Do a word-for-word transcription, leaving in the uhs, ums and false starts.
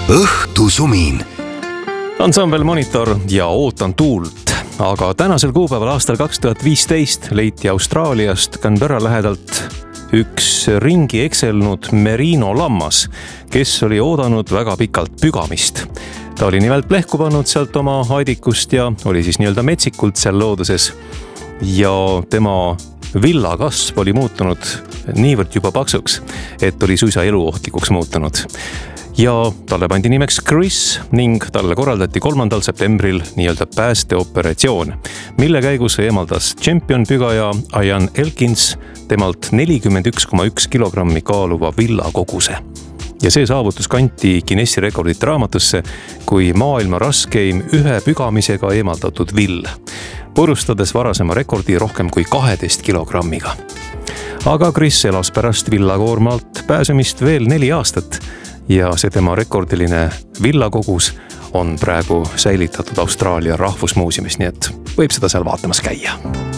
õhtusumin. Ansambel Monitor ja Ootan tuult. Aga tänasel kuupäeval aastal kaks tuhat viisteist leiti Austraaliast Canberra lähedalt üks ringi ekselnud merino lammas, kes oli oodanud väga pikalt pügamist. Ta oli nimelt plehku pannud sealt oma aidikust ja oli siis nii-öelda metsikult seal looduses. Ja tema villakasv oli muutunud niivõrd juba paksuks, et oli suisa eluohtlikuks muutunud. Ja talle pandi nimeks Chris ning talle korraldati kolmandal septembril nii-öelda päästeoperatsioon, mille käigus eemaldas tšempion pügaja Ian Elkins temalt nelikümmend üks koma üks kilogrammi kaaluva villakoguse. Ja see saavutus kanti Guinessi rekordite raamatusse kui maailma raskeim ühe pügamisega eemaldatud vill, purustades varasema rekordi rohkem kui kaheteist kilogrammiga. Aga Chris elas pärast villakoormalt pääsemist veel neli aastat ja see tema rekordiline villakogus on praegu säilitatud Austraalia rahvusmuuseumis, nii et võib seda seal vaatamas käia.